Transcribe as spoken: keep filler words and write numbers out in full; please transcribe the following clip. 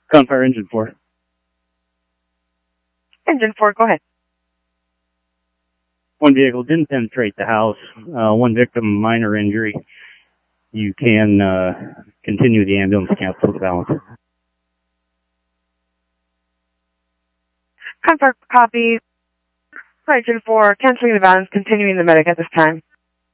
Gunfire Engine four. Engine four, go ahead. One vehicle didn't penetrate the house. Uh, one victim, minor injury. You can uh, continue the ambulance, cancel the balance. Confirm copy. Engine four, canceling the balance, continuing the medic at this time.